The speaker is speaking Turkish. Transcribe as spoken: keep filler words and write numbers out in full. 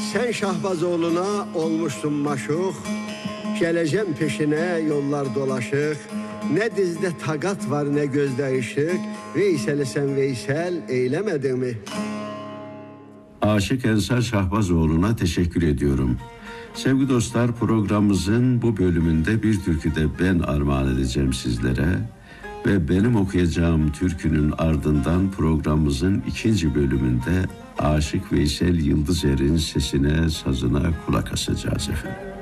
Sen Şahbazoğlu'na olmuşsun maşuk, geleceğim peşine yollar dolaşık. Ne dizde takat var ne gözde ışık, Veysel'i sen Veysel eylemedin mi? Aşık Ensar Şahbazoğlu'na teşekkür ediyorum. Sevgili dostlar, programımızın bu bölümünde bir türkü de ben armağan edeceğim sizlere. Ve benim okuyacağım türkünün ardından programımızın ikinci bölümünde Aşık Veysel Yıldızer'in sesine, sazına kulak asacağız efendim.